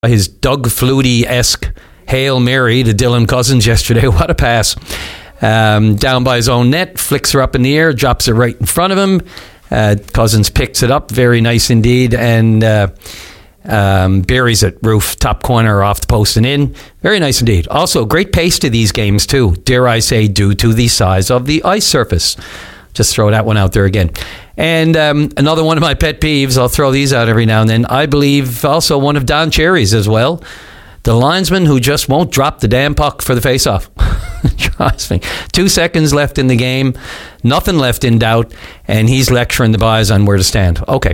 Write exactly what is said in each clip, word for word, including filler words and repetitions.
His Doug Flutie-esque Hail Mary to Dylan Cousins yesterday. What a pass. Um, down by his own net, flicks her up in the air, drops it right in front of him. Uh, Cousins picks it up. Very nice indeed. And uh, um, buries it, roof, top corner, off the post and in. Very nice indeed. Also, great pace to these games too, dare I say, due to the size of the ice surface. Just throw that one out there again. And um, another one of my pet peeves, I'll throw these out every now and then, I believe also one of Don Cherry's as well. The linesman who just won't drop the damn puck for the face-off. Trust me. Two seconds left in the game, nothing left in doubt, and he's lecturing the boys on where to stand. Okay.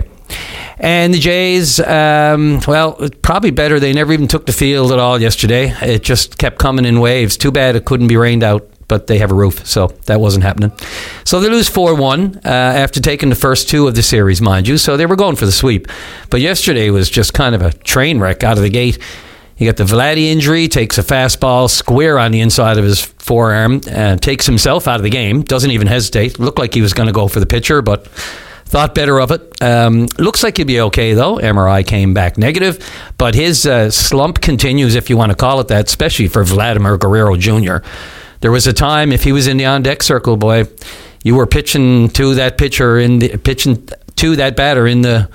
And the Jays, um, well, probably better. They never even took the field at all yesterday. It just kept coming in waves. Too bad it couldn't be rained out. But they have a roof, so that wasn't happening. So they lose four one uh, after taking the first two of the series, mind you. So they were going for the sweep. But yesterday was just kind of a train wreck out of the gate. You got the Vladdy injury, takes a fastball square on the inside of his forearm, uh, takes himself out of the game, doesn't even hesitate. Looked like he was going to go for the pitcher, but thought better of it. Um, looks like he'll be okay, though. M R I came back negative. But his uh, slump continues, if you want to call it that, especially for Vladimir Guerrero Junior There was a time, if he was in the on-deck circle, boy, you were pitching to that pitcher, in the pitching to that batter in the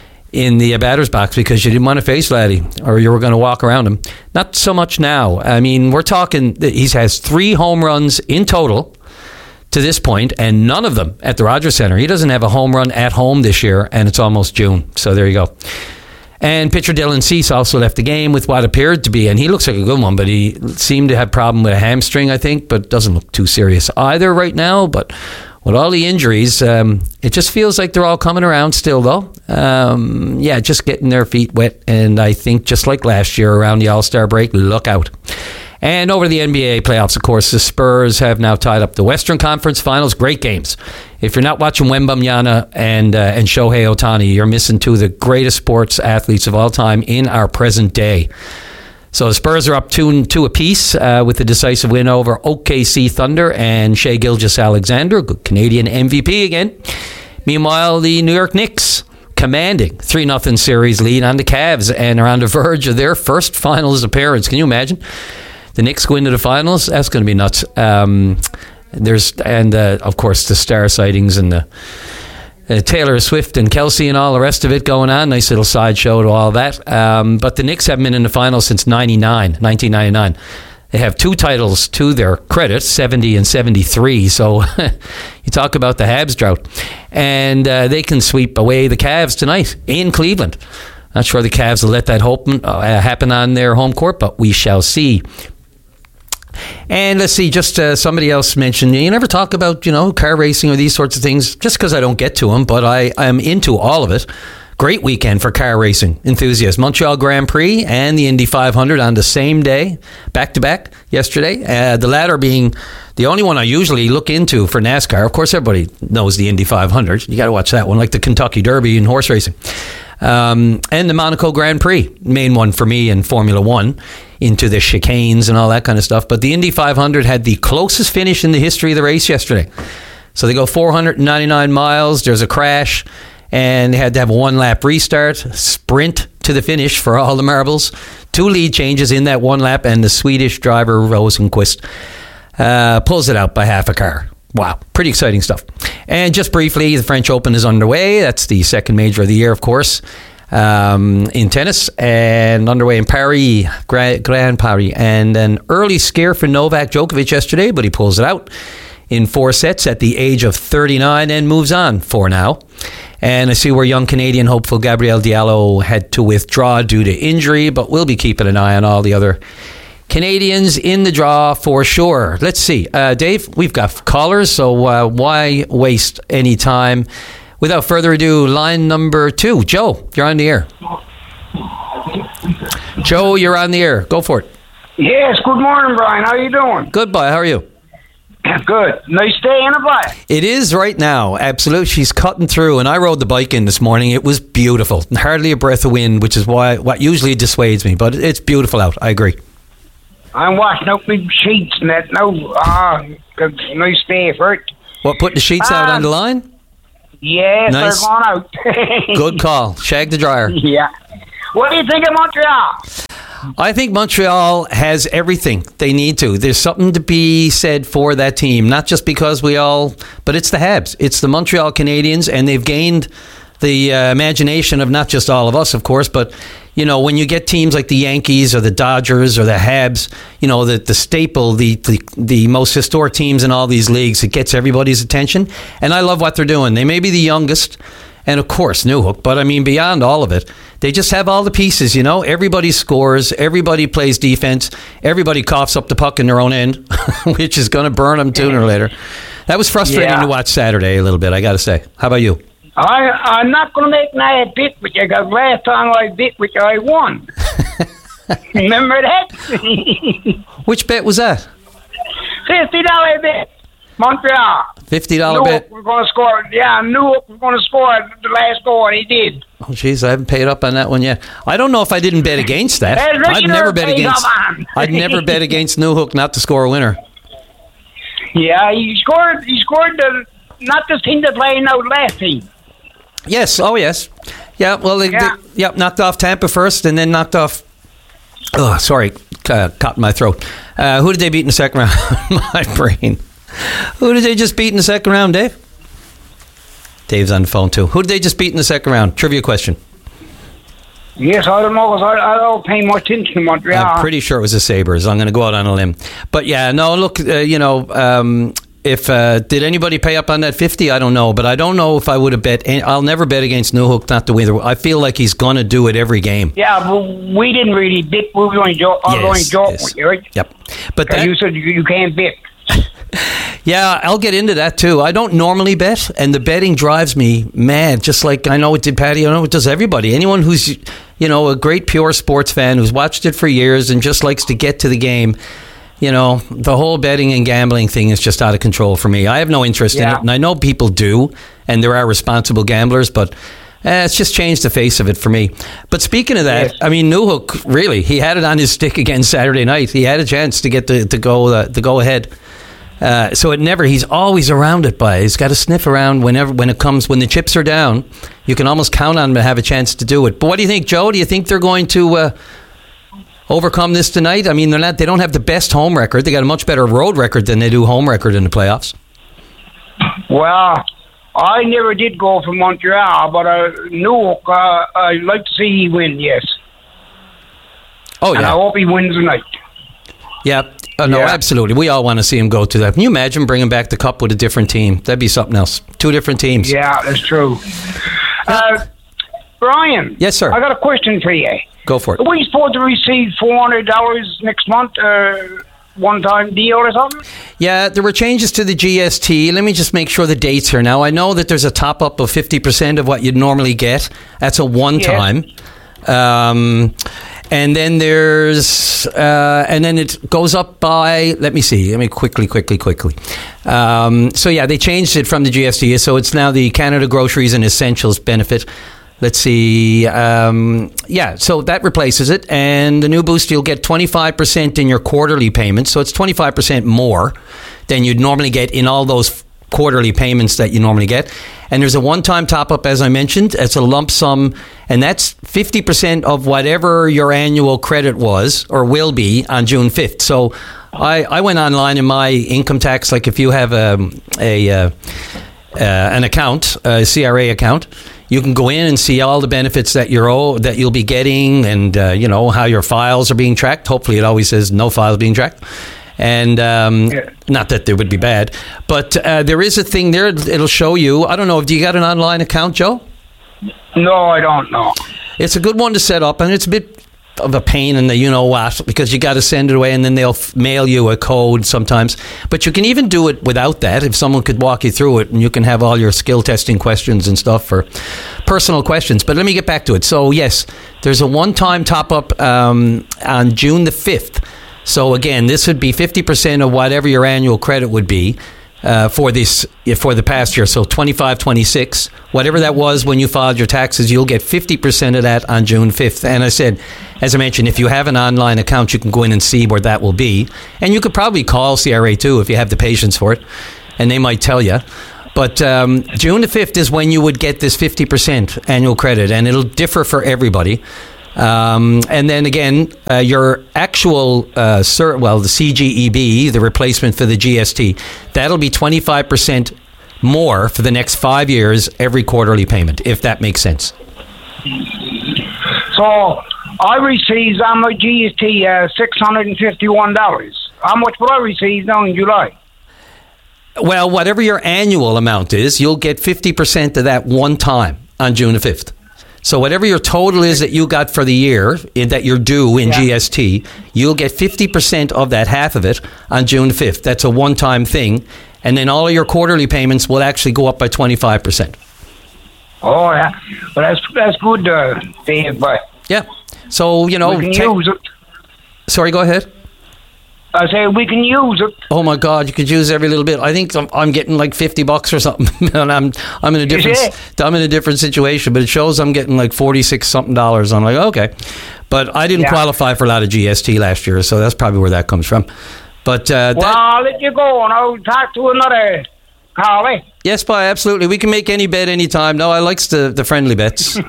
in the batter's box because you didn't want to face Vladdy or you were going to walk around him. Not so much now. I mean, we're talking, he has three home runs in total to this point, and none of them at the Rogers Center. He doesn't have a home run at home this year, and it's almost June. So there you go. And pitcher Dylan Cease also left the game with what appeared to be, and he looks like a good one, but he seemed to have a problem with a hamstring, I think, but doesn't look too serious either right now. But with all the injuries, um, it just feels like they're all coming around still, though. Um, yeah, just getting their feet wet, and I think just like last year around the All-Star break, look out. And over the N B A playoffs, of course, the Spurs have now tied up the Western Conference Finals. Great games. If you're not watching Wembanyama and uh, and Shohei Ohtani, you're missing two of the greatest sports athletes of all time in our present day. So the Spurs are up two and two apiece uh, with the decisive win over O K C Thunder and Shai Gilgeous-Alexander, good Canadian M V P again. Meanwhile, the New York Knicks commanding three nothing series lead on the Cavs and are on the verge of their first finals appearance. Can you imagine? The Knicks go into the finals. That's going to be nuts. Um, there's and uh, of course the star sightings and the uh, Taylor Swift and Kelsey and all the rest of it going on. Nice little sideshow to all that. Um, but the Knicks haven't been in the finals since ninety-nine, nineteen ninety-nine. They have two titles to their credit, seventy and seventy-three. So you talk about the Habs drought, and uh, they can sweep away the Cavs tonight in Cleveland. Not sure the Cavs will let that happen, uh, happen on their home court, but we shall see. And let's see, just uh, somebody else mentioned, you never talk about, you know, car racing or these sorts of things, just because I don't get to them, but I am into all of it. Great weekend for car racing enthusiasts. Montreal Grand Prix and the Indy five hundred on the same day, back-to-back yesterday. Uh, the latter being the only one I usually look into for NASCAR. Of course, everybody knows the Indy five hundred. You got to watch that one, like the Kentucky Derby in horse racing. Um, and the Monaco Grand Prix, main one for me in Formula One, into the chicanes and all that kind of stuff. But the Indy five hundred had the closest finish in the history of the race yesterday. So they go four hundred ninety-nine miles, there's a crash, and they had to have a one-lap restart, sprint to the finish for all the marbles. Two lead changes in that one lap, and the Swedish driver, Rosenqvist, uh, pulls it out by half a car. Wow, pretty exciting stuff. And just briefly, the French Open is underway. That's the second major of the year, of course, um, in tennis, and underway in Paris, Grand, Grand Paris. And an early scare for Novak Djokovic yesterday, but he pulls it out in four sets at the age of thirty-nine and moves on for now. And I see where young Canadian hopeful Gabriel Diallo had to withdraw due to injury, but we'll be keeping an eye on all the other Canadians in the draw for sure. Let's see. Uh, Dave, we've got callers, so uh, why waste any time? Without further ado, line number two. Joe, you're on the air. Joe, you're on the air. Go for it. Yes, good morning, Brian. How you doing? Good, boy. How are you? Good. Nice day in a bike. It is right now. Absolutely. She's cutting through, and I rode the bike in this morning. It was beautiful. Hardly a breath of wind, which is why what usually dissuades me, but it's beautiful out. I agree. I'm washing out big sheets and that now. Ah, uh, nice day for it. What, putting the sheets um, out on the line? Yes, nice. They're going out. Good call. Shag the dryer. Yeah. What do you think of Montreal? I think Montreal has everything they need to. There's something to be said for that team, not just because we all, but it's the Habs. It's the Montreal Canadiens, and they've gained the uh, imagination of not just all of us, of course, but, you know, when you get teams like the Yankees or the Dodgers or the Habs, you know, the, the staple, the, the, the most historic teams in all these leagues, it gets everybody's attention. And I love what they're doing. They may be the youngest, and of course, Newhook, but I mean, beyond all of it, they just have all the pieces, you know. Everybody scores. Everybody plays defense. Everybody coughs up the puck in their own end, which is going to burn them sooner or later. That was frustrating Yeah. to watch Saturday a little bit, I got to say. How about you? I, I'm not going to make my bit with you, because last time I bit with you, I won. Remember that? Which bet was that? fifty dollars bet. Montreal. fifty dollars Newark bet? was going to score. Yeah, Newark was going to score the last goal, and he did. Oh, jeez, I haven't paid up on that one yet. I don't know if I didn't bet against that. Hey, I'd regular never bet pays against. up on. I'd never bet against Newhook not to score a winner. Yeah, he scored. He scored the not the team that played out last team. Yes. Oh, yes. Yeah. Well, they, Yeah. they, yep. Knocked off Tampa first, and then knocked off. Oh, sorry, uh, caught in my throat. Uh, who did they beat in the second round? My brain. Who did they just beat in the second round, Dave? Dave's on the phone too. Who did they just beat in the second round? Trivia question. Yes, I don't know, 'cause I, I don't pay much attention to Montreal. I'm pretty sure it was the Sabres. I'm going to go out on a limb. But yeah, no, look, uh, you know, um, if uh, did anybody pay up on that fifty? I don't know, but I don't know if I would have bet. I'll never bet against Newhook not to win. I feel like he's going to do it every game. Yeah, but we didn't really bid. We were only joke. I was only Yes, joking yes. with you, right? Yep. But 'Cause that, you said you, you can't bid. yeah, I'll get into that too. I don't normally bet, and the betting drives me mad. Just like I know it did Patty. I know it does everybody. Anyone who's, you know, a great pure sports fan who's watched it for years and just likes to get to the game. You know, the whole betting and gambling thing is just out of control for me. I have no interest in Yeah. it, and I know people do, and there are responsible gamblers, but eh, it's just changed the face of it for me. But speaking of that, Yes. I mean, Newhook, really, he had it on his stick again Saturday night. He had a chance to get the to go uh, to go ahead. Uh, so it never. He's always around it. By he's got to sniff around whenever when it comes when the chips are down. You can almost count on him to have a chance to do it. But what do you think, Joe? Do you think they're going to uh, overcome this tonight? I mean, they're not. They don't have the best home record. They got a much better road record than they do home record in the playoffs. Well, I never did go for Montreal, but uh, Newark, uh, I'd like to see he win, yes. Oh And I yeah, hope he wins tonight. yeah. Oh, no, Yeah. absolutely. We all want to see him go to that. Can you imagine bringing back the cup with a different team? That'd be something else. Two different teams. Yeah, that's true. Uh, Brian. Yes, sir. I got a question for you. Go for it. Are we supposed to receive four hundred dollars next month, uh, one-time deal or something? Yeah, there were changes to the G S T. Let me just make sure the dates here. Now, I know that there's a top-up of fifty percent of what you'd normally get. That's a one-time. Um, and then there's, uh, and then it goes up by, let me see, let me quickly, quickly, quickly. Um, so, yeah, they changed it from the G S T. So it's now the Canada Groceries and Essentials benefit. Let's see. Um, yeah, so that replaces it. And the new boost, you'll get twenty-five percent in your quarterly payments. So it's twenty-five percent more than you'd normally get in all those quarterly payments that you normally get. And there's a one-time top-up, as I mentioned. It's a lump sum, and that's fifty percent of whatever your annual credit was or will be on June fifth. So I, I went online in my income tax, like if you have a, a uh, uh, an account, a C R A account, you can go in and see all the benefits that you're owe, that you'll be getting, and uh, you know how your files are being tracked. Hopefully, it always says no files being tracked, and um, Yeah. not that they would be bad, but uh, there is a thing there. It'll show you. I don't know. Do you got an online account, Joe? No, I don't know. It's a good one to set up, and it's a bit of a pain in the you know what, because you got to send it away, and then they'll f- mail you a code sometimes. But you can even do it without that if someone could walk you through it, and you can have all your skill testing questions and stuff for personal questions. But let me get back to it. So yes, there's a one-time top-up um, on June the fifth. So again, this would be fifty percent of whatever your annual credit would be. Uh, for this for the past year, so twenty-five, twenty-six, whatever that was when you filed your taxes, you'll get fifty percent of that on June fifth. And I said, as I mentioned, if you have an online account, you can go in and see where that will be, and you could probably call C R A too if you have the patience for it, and they might tell you. But um, June the fifth is when you would get this fifty percent annual credit, and it'll differ for everybody. Um, and then again, uh, your actual, uh, cert, well, the C G E B, the replacement for the G S T, that'll be twenty-five percent more for the next five years, every quarterly payment, if that makes sense. So I received on my G S T uh, six hundred fifty-one dollars. How much would I receive now in July? Well, whatever your annual amount is, you'll get fifty percent of that one time on June the fifth. So whatever your total is that you got for the year in, that you're due in yeah. G S T, you'll get fifty percent of that, half of it, on June fifth. That's a one-time thing. And then all of your quarterly payments will actually go up by twenty-five percent. Oh, yeah. Well, that's, that's good, uh, Dave. But yeah. So, you know... we can te- use it. Sorry, go ahead. I say we can use it. Oh my God, you could use every little bit. I think I'm, I'm getting like fifty bucks or something, and I'm I'm in a different I'm in a different situation. But it shows I'm getting like forty-six something dollars. I'm like, okay, but I didn't yeah. qualify for a lot of G S T last year, so that's probably where that comes from. But uh, well, that, I'll let you go, and I'll talk to another caller. Yes, Pi, absolutely. We can make any bet anytime. No, I likes the the friendly bets.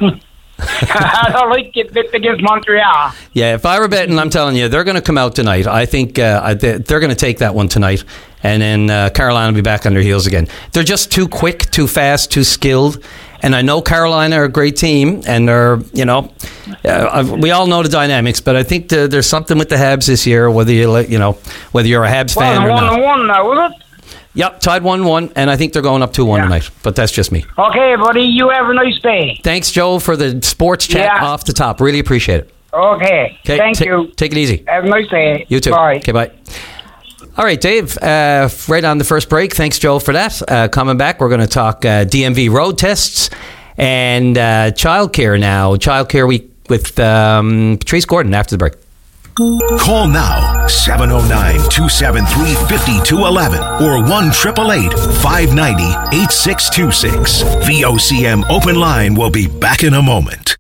I don't like it bet against Montreal. Yeah, if I were betting, I'm telling you, they're going to come out tonight. I think uh, they're going to take that one tonight, and then uh, Carolina will be back on their heels again. They're just too quick, too fast, too skilled. And I know Carolina are a great team, and they're, you know, uh, we all know the dynamics, but I think the, there's something with the Habs this year, whether you you know whether you're a Habs well, fan or one not. One one now, is it? Yep, tied one one, and I think they're going up two one yeah. tonight. But that's just me. Okay, buddy, you have a nice day. Thanks, Joe, for the sports chat yeah. off the top. Really appreciate it. Okay, thank t- you. Take it easy. Have a nice day. You too. Bye. Okay, bye. All right, Dave, uh, right on the first break. Thanks, Joe, for that. Uh, coming back, we're going to talk uh, D M V road tests and uh, childcare now. Childcare Week with um, Patrice Gordon after the break. Call now, seven oh nine, two seven three, five two one one or one eight eight eight, five nine zero, eight six two six. V O C M Open Line will be back in a moment.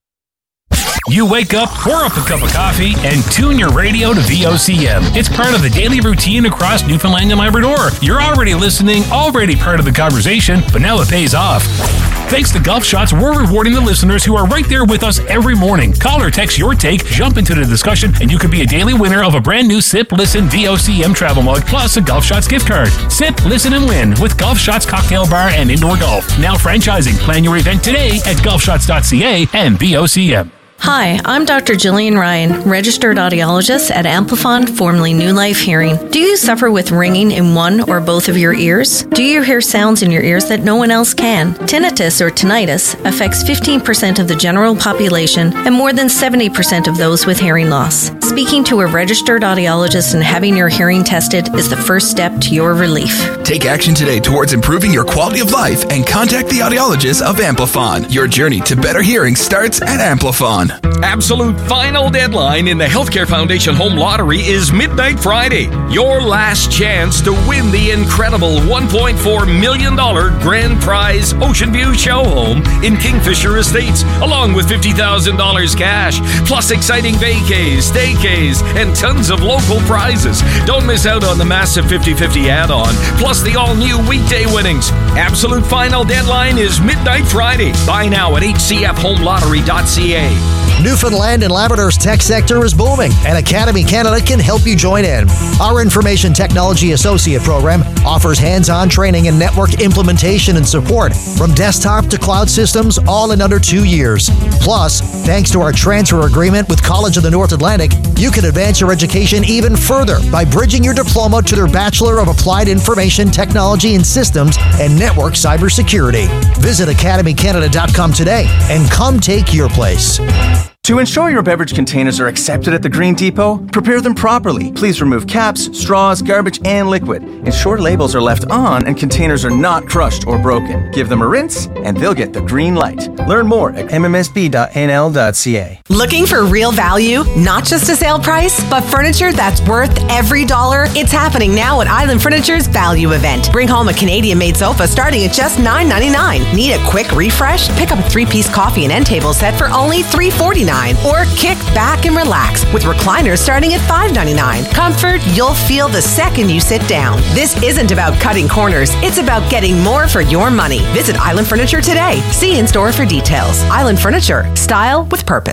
You wake up, pour up a cup of coffee, and tune your radio to V O C M. It's part of the daily routine across Newfoundland and Labrador. You're already listening, already part of the conversation, but now it pays off. Thanks to Gulf Shots, we're rewarding the listeners who are right there with us every morning. Call or text your take, jump into the discussion, and you could be a daily winner of a brand new Sip, Listen, V O C M travel mug, plus a Gulf Shots gift card. Sip, listen, and win with Gulf Shots Cocktail Bar and Indoor Golf. Now franchising. Plan your event today at gulf shots dot c a and V O C M. Hi, I'm Doctor Jillian Ryan, registered audiologist at Amplifon, formerly New Life Hearing. Do you suffer with ringing in one or both of your ears? Do you hear sounds in your ears that no one else can? Tinnitus or tinnitus affects fifteen percent of the general population and more than seventy percent of those with hearing loss. Speaking to a registered audiologist and having your hearing tested is the first step to your relief. Take action today towards improving your quality of life and contact the audiologist of Amplifon. Your journey to better hearing starts at Amplifon. Absolute final deadline in the Healthcare Foundation Home Lottery is midnight Friday. Your last chance to win the incredible one point four million dollars grand prize Ocean View show home in Kingfisher Estates, along with fifty thousand dollars cash, plus exciting vacays, staycays, and tons of local prizes. Don't miss out on the massive fifty-fifty add-on, plus the all-new weekday winnings. Absolute final deadline is midnight Friday. Buy now at h c f home lottery dot c a. Newfoundland and Labrador's tech sector is booming, and Academy Canada can help you join in. Our Information Technology Associate program offers hands-on training in network implementation and support, from desktop to cloud systems, all in under two years. Plus, thanks to our transfer agreement with College of the North Atlantic, you can advance your education even further by bridging your diploma to their Bachelor of Applied Information Technology and Systems and Network Cybersecurity. Visit academy canada dot com today and come take your place. To ensure your beverage containers are accepted at the Green Depot, prepare them properly. Please remove caps, straws, garbage, and liquid. Ensure labels are left on and containers are not crushed or broken. Give them a rinse and they'll get the green light. Learn more at m m s b dot n l dot c a. Looking for real value? Not just a sale price, but furniture that's worth every dollar? It's happening now at Island Furniture's Value Event. Bring home a Canadian-made sofa starting at just nine ninety-nine. Need a quick refresh? Pick up a three-piece coffee and end table set for only three forty-nine. Or kick back and relax with recliners starting at five ninety-nine. Comfort you'll feel the second you sit down. This isn't about cutting corners. It's about getting more for your money. Visit Island Furniture today. See in store for details. Island Furniture. Style with purpose.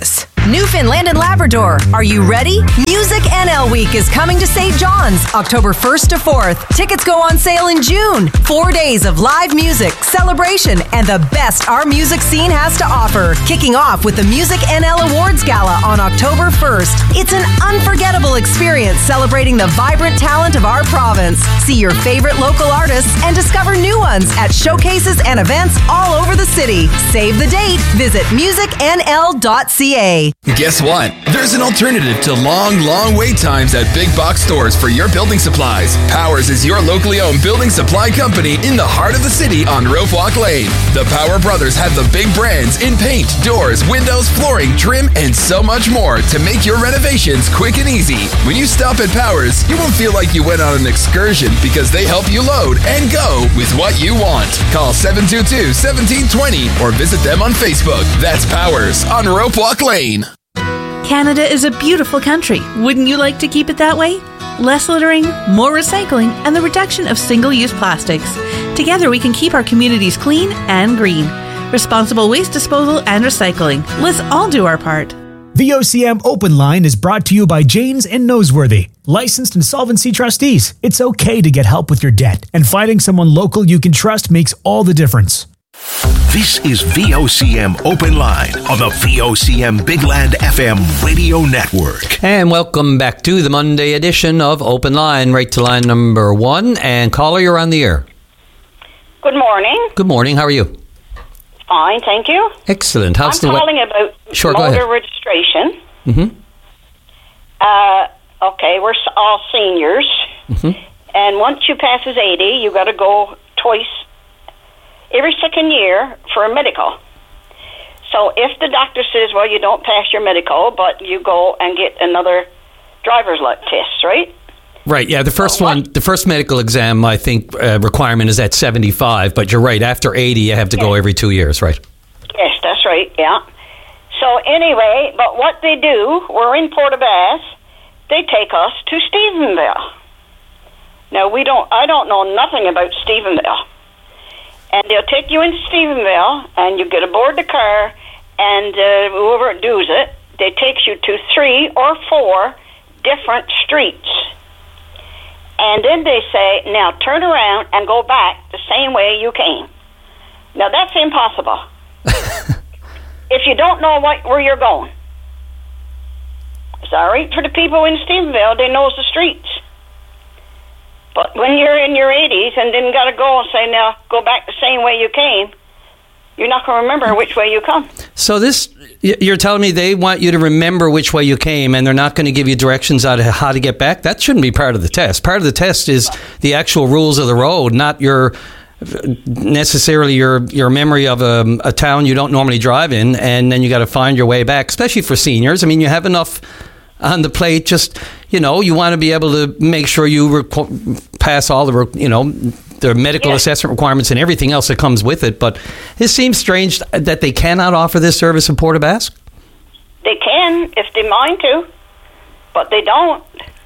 Newfoundland and Labrador, are you ready? Music N L Week is coming to Saint John's October first to fourth. Tickets go on sale in June. Four days of live music, celebration, and the best our music scene has to offer. Kicking off with the Music N L Awards Gala on October first. It's an unforgettable experience celebrating the vibrant talent of our province. See your favorite local artists and discover new ones at showcases and events all over the city. Save the date. Visit music n l dot c a. Guess what? There's an alternative to long, long wait times at big box stores for your building supplies. Powers is your locally owned building supply company in the heart of the city on Rope Walk Lane. The Power Brothers have the big brands in paint, doors, windows, flooring, trim, and so much more to make your renovations quick and easy. When you stop at Powers, you won't feel like you went on an excursion because they help you load and go with what you want. Call seven two two, one seven two zero or visit them on Facebook. That's Powers on Rope Walk Lane. Canada is a beautiful country. Wouldn't you like to keep it that way? Less littering, more recycling, and the reduction of single-use plastics. Together we can keep our communities clean and green. Responsible waste disposal and recycling. Let's all do our part. V O C M Open Line is brought to you by Janes and Noseworthy, licensed insolvency trustees. It's okay to get help with your debt, and finding someone local you can trust makes all the difference. This is V O C M Open Line on the V O C M Big Land F M radio network. And welcome back to the Monday edition of Open Line, right to line number one. And caller, you're on the air. Good morning. Good morning. How are you? Fine, thank you. Excellent. How's I'm the calling about Sure, go motor ahead. registration. Mm-hmm. Uh, okay, we're s- all seniors, Mm-hmm. and once you passes eighty, you got to go twice every second year for a medical. So if the doctor says, well, you don't pass your medical, but you go and get another driver's li- test, right? Right, yeah, the first one, the first medical exam, I think, uh, requirement is at seventy-five, but you're right, after eighty, you have to go every two years, right? Yes, that's right, yeah. So anyway, but what they do, we're in Port aux Basques, they take us to Stephenville. Now, we don't, I don't know nothing about Stephenville. And they'll take you into Stephenville, and you get aboard the car, and uh, whoever does it, they take you to three or four different streets. And then they say, now turn around and go back the same way you came. Now, that's impossible. If you don't know what, where you're going. Sorry, for the people in Stephenville, they knows the streets. But when you're in your eighties and then got to go and say, now, go back the same way you came, you're not going to remember which way you come. So this, y- you're telling me they want you to remember which way you came, and they're not going to give you directions on how to get back? That shouldn't be part of the test. Part of the test is the actual rules of the road, not your necessarily your your memory of a, a town you don't normally drive in, and then you got to find your way back, especially for seniors. I mean, you have enough on the plate. Just, you know, you want to be able to make sure you requ- pass all the, re- you know, the medical Yeah. assessment requirements and everything else that comes with it. But it seems strange that they cannot offer this service in Port aux Basques. They can if they mind to, but they don't.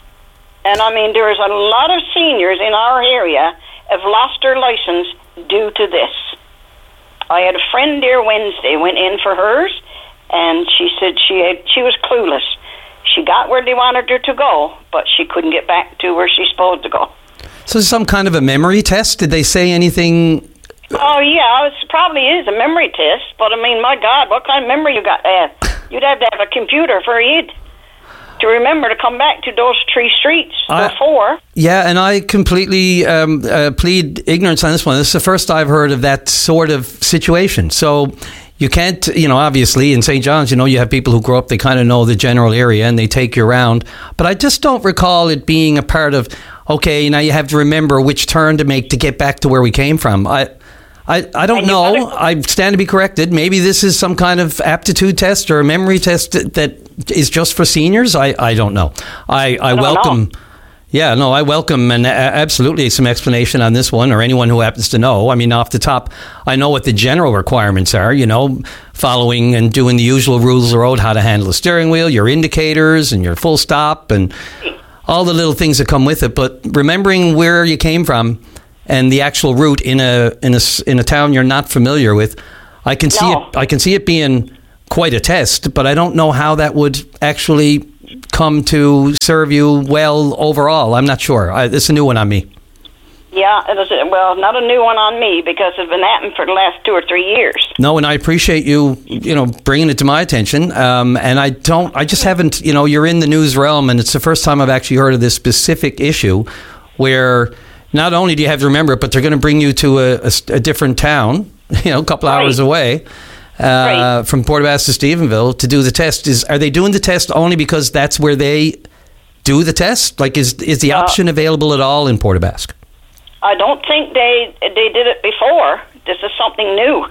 And I mean, there's a lot of seniors in our area have lost their license due to this. I had a friend there Wednesday, went in for hers, and she said she had, she was clueless. She got where they wanted her to go, but she couldn't get back to where she's supposed to go. So some kind of a memory test? Did they say anything? Oh, yeah, it probably is a memory test, but I mean, my God, what kind of memory you got to have? You'd have to have a computer for it to remember to come back to those three streets I- before. Yeah, and I completely um, uh, plead ignorance on this one. This is the first I've heard of that sort of situation. So you can't, you know, obviously in Saint John's, you know, you have people who grow up, they kind of know the general area and they take you around. But I just don't recall it being a part of, okay, now you have to remember which turn to make to get back to where we came from. I I, I don't know. I stand to be corrected. Maybe this is some kind of aptitude test or a memory test that, that is just for seniors. I, I don't know. I, I, I don't welcome... know. Yeah, no, I welcome and absolutely some explanation on this one, or anyone who happens to know. I mean, off the top, I know what the general requirements are, you know, following and doing the usual rules of the road, how to handle a steering wheel, your indicators and your full stop and all the little things that come with it. But remembering where you came from and the actual route in a in a, in a town you're not familiar with, I can see No. it. I can see it being quite a test, but I don't know how that would actually come to serve you well overall. I'm not sure. I, it's a new one on me. Yeah, it is, well, not a new one on me because it's been happening for the last two or three years. No, and I appreciate you, you know, bringing it to my attention. Um, and I don't, I just haven't, you know, you're in the news realm, and it's the first time I've actually heard of this specific issue where not only do you have to remember it, but they're going to bring you to a, a, a different town, you know, a couple Right. hours away. Uh, Right. From Port Bass to Stephenville to do the test. Is are they doing the test only because that's where they do the test? Like, is is the Uh, option available at all in Port Basque? I don't think they they did it before. This is something new.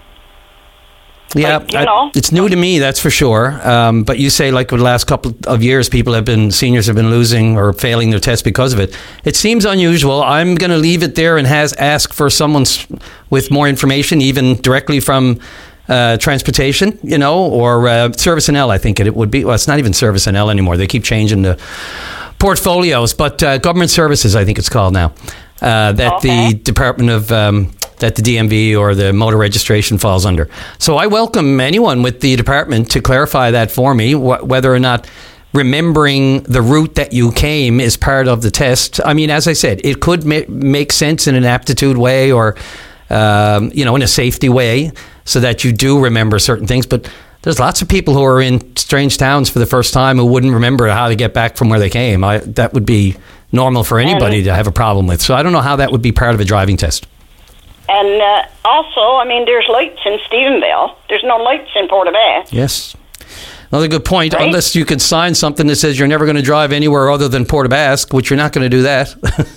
Yeah, Like, you I- know. it's new to me, that's for sure. Um, but you say, like, over the last couple of years, people have been, seniors have been losing or failing their test because of it. It seems unusual. I'm going to leave it there and has ask for someone s- with more information, even directly from uh, transportation, you know, or uh, Service N L, I think it, it would be. Well, it's not even Service N L anymore. They keep changing the portfolios, but uh, Government Services, I think it's called now. Uh, that Okay. the Department of um, that the D M V or the motor registration falls under. So I welcome anyone with the department to clarify that for me, wh- whether or not remembering the route that you came is part of the test. I mean, as I said, it could ma- make sense in an aptitude way or um, you know, in a safety way, so that you do remember certain things. But there's lots of people who are in strange towns for the first time who wouldn't remember how to get back from where they came. I, that would be normal for anybody to have a problem with. So I don't know how that would be part of a driving test. And uh, also, I mean, there's lights in Stephenville. There's no lights in Port Bass. Yes. Another good point. Right? Unless you could sign something that says you're never going to drive anywhere other than Port Basque, which you're not going to do that.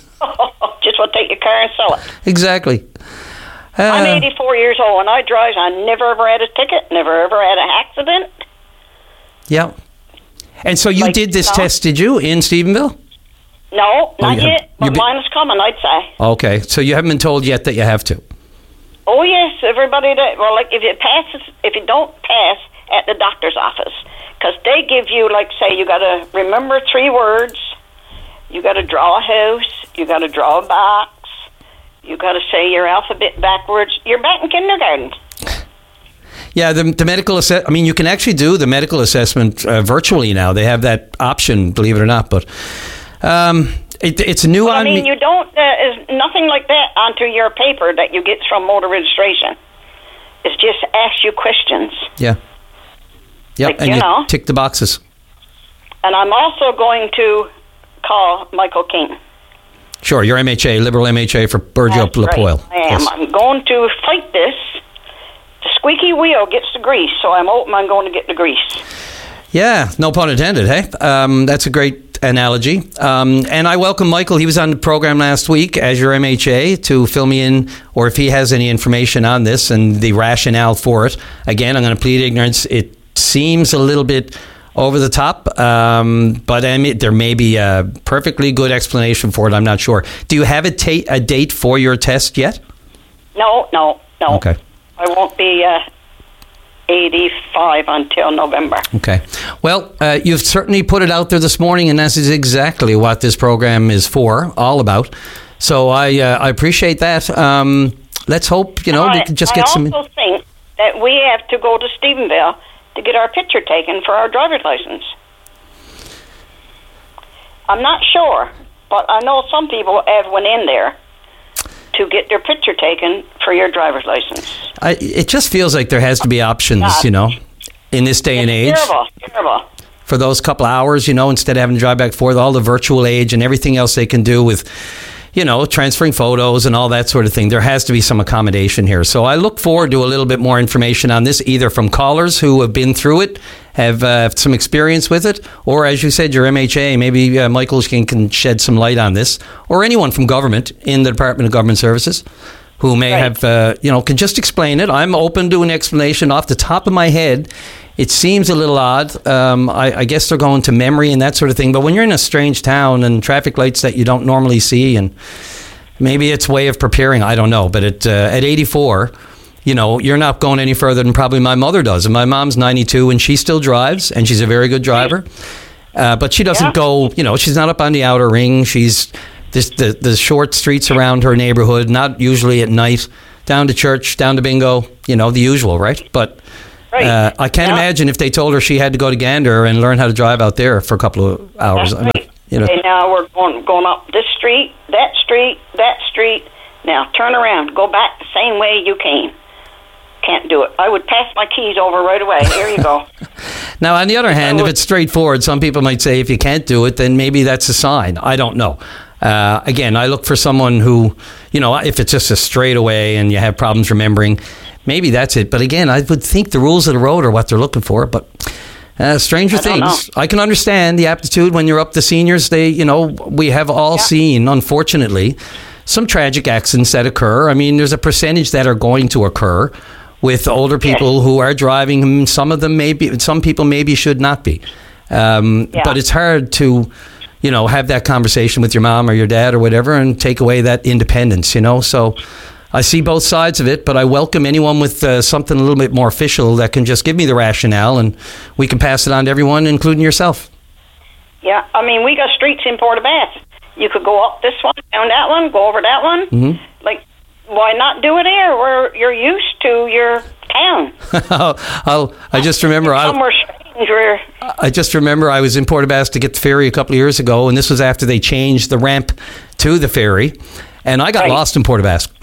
Just want to take your car and sell it. Exactly. Uh, I'm eighty-four years old, and I drive. I never ever had a ticket, never ever had an accident. Yeah. And so you Like, did this no. test, did you, in Stephenville? No, not you have- yet, but you be- mine is coming, I'd say. Okay. So you haven't been told yet that you have to. Oh, yes, everybody that, well, like, if you pass, if you don't pass at the doctor's office, because they give you, like, say, you got to remember three words, you got to draw a house, you got to draw a box, you got to say your alphabet backwards. You're back in kindergarten. Yeah, the, the medical assess. I mean, you can actually do the medical assessment uh, virtually now. They have that option, believe it or not. But um, it, it's new Well, I on mean, me. you don't, uh, is nothing like that onto your paper that you get from motor registration. It's just ask you questions. Yeah. Yep, Like, and you you know. tick the boxes. And I'm also going to call Michael King. Sure, your M H A, Liberal M H A for Burgeo That's right. Lapoil. I am. Yes. I'm going to fight this. The squeaky wheel gets the grease, so I'm hoping I'm going to get the grease. Yeah, no pun intended, hey? Um, that's a great analogy. Um, and I welcome Michael. He was on the program last week as your M H A to fill me in, or if he has any information on this and the rationale for it. Again, I'm going to plead ignorance. It seems a little bit over the top, um, but I mean, there may be a perfectly good explanation for it. I'm not sure. Do you have a, ta- a date for your test yet? No, no, no. Okay. I won't be uh, eighty-five until November. Okay. Well, uh, you've certainly put it out there this morning, and this is exactly what this program is for, all about. So I uh, I appreciate that. Um, let's hope, you know, I, they can just I get some... also think that we have to go to Stephenville to get our picture taken for our driver's license. I'm not sure, but I know some people have went in there to get their picture taken for your driver's license. I, it just feels like there has to be options, God. you know, in this day and age. Terrible, terrible. For those couple hours, you know, instead of having to drive back and forth, all the virtual age and everything else they can do with, you know, transferring photos and all that sort of thing. There has to be some accommodation here. So I look forward to a little bit more information on this, either from callers who have been through it, have uh, some experience with it, or as you said, your M H A, maybe uh, Michael can, can shed some light on this, or anyone from government in the Department of Government Services who may Right. have, uh, you know, can just explain it. I'm open to an explanation off the top of my head. It seems a little odd. Um, I, I guess they're going to memory and that sort of thing. But when you're in a strange town and traffic lights that you don't normally see, and maybe it's way of preparing, I don't know. But at, uh, at eighty-four, you know, you're not going any further than probably my mother does. And my mom's ninety-two, and she still drives, and she's a very good driver. Uh, but she doesn't Yeah. go, you know, she's not up on the outer ring. She's this, the, the short streets around her neighborhood, not usually at night, down to church, down to bingo, you know, the usual, right? But right. Uh, I can't yeah. imagine if they told her she had to go to Gander and learn how to drive out there for a couple of hours. That's I mean, right. you know. Okay, now we're going going up this street, that street, that street. Now turn around, go back the same way you came. Can't do it. I would pass my keys over right away. Here you go. Now, on the other hand, if it's straightforward, some people might say if you can't do it, then maybe that's a sign. I don't know. Uh, again, I look for someone who, you know, if it's just a straightaway and you have problems remembering, maybe that's it. But again, I would think the rules of the road are what they're looking for. But uh, stranger I don't things. know. I can understand the aptitude when you're up to seniors. They, you know, we have all Yeah. seen, unfortunately, some tragic accidents that occur. I mean, there's a percentage that are going to occur with older people Yes. who are driving. Some of them maybe, some people maybe should not be. Um, Yeah. But it's hard to, you know, have that conversation with your mom or your dad or whatever and take away that independence, you know. So I see both sides of it, but I welcome anyone with uh, something a little bit more official that can just give me the rationale and we can pass it on to everyone, including yourself. Yeah, I mean, we got streets in Port of Bath. You could go up this one, down that one, go over that one. Mm-hmm. Like, why not do it here where you're used to your town? I'll, I just remember I, Somewhere strange where... I just remember I was in Port of Bath to get the ferry a couple of years ago, and this was after they changed the ramp to the ferry, and I got Right. lost in Port of Bath.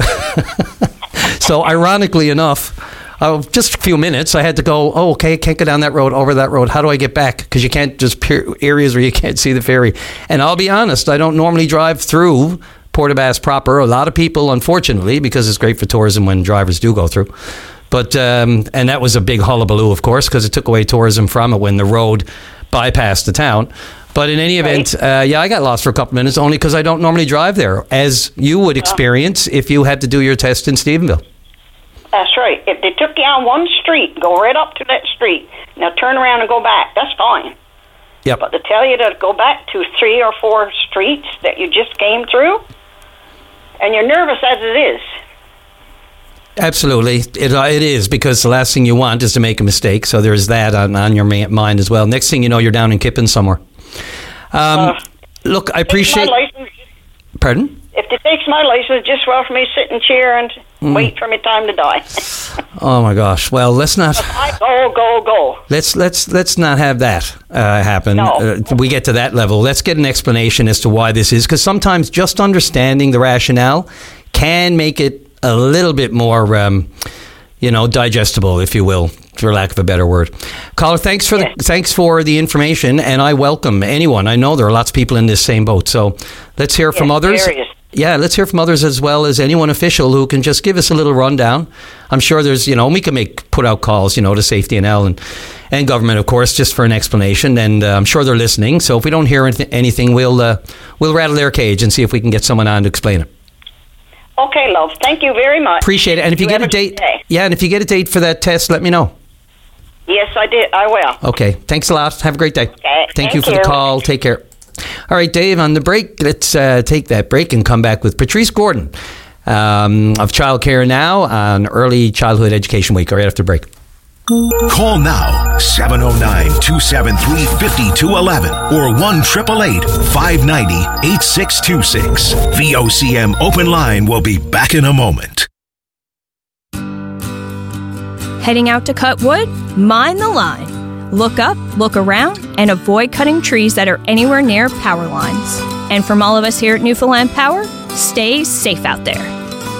So ironically enough, uh, just a few minutes, I had to go, oh, okay, can't go down that road, over that road. How do I get back? Because you can't just peer areas where you can't see the ferry. And I'll be honest, I don't normally drive through Port of Bath proper. A lot of people, unfortunately, because it's great for tourism when drivers do go through. But, um, and that was a big hullabaloo, of course, because it took away tourism from it when the road bypassed the town. But in any event, uh, yeah, I got lost for a couple minutes only because I don't normally drive there, as you would experience if you had to do your test in Stephenville. That's right. If they took you on one street, go right up to that street. Now turn around and go back. That's fine. Yep. But to tell you to go back to three or four streets that you just came through, and you're nervous as it is. Absolutely. It, uh, it is, because the last thing you want is to make a mistake. So there's that on, on your ma- mind as well. Next thing you know, you're down in Kippen somewhere. Um, Uh, look, I Takes appreciate... my license, Pardon? if it takes my license, just well for me to sit in a chair and Mm. wait for me time to die. Oh my gosh. Well, let's not... I go, go, go. Let's let's let's not have that uh, happen. No. Uh, we get to that level. Let's get an explanation as to why this is, because sometimes just understanding the rationale can make it a little bit more, um, you know, digestible, if you will, for lack of a better word. Caller, thanks for Yes. the thanks for the information, and I welcome anyone. I know there are lots of people in this same boat, so let's hear from Yes, others. there is. Yeah, let's hear from others as well as anyone official who can just give us a little rundown. I'm sure there's, you know, we can make put out calls, you know, to Safety N L and, and government, of course, just for an explanation. And uh, I'm sure they're listening. So if we don't hear anyth- anything, we'll uh, we'll rattle their cage and see if we can get someone on to explain it. Okay, love. Thank you very much. Appreciate it. And if you, You get a have a good date, day. yeah, and if you get a date for that test, let me know. Yes, I did. I will. Okay. Thanks a lot. Have a great day. Okay, Thank, thank you for you. the call. Take care. All right, Dave, on the break, let's uh, take that break and come back with Patrice Gordon um, of Childcare Now on Early Childhood Education Week, right after break. Call now, seven oh nine, two seven three, five two one one or one eight eight eight, five nine zero, eight six two six. V O C M Open Line will be back in a moment. Heading out to cut wood? Mind the line. Look up, look around, and avoid cutting trees that are anywhere near power lines. And from all of us here at Newfoundland Power, stay safe out there.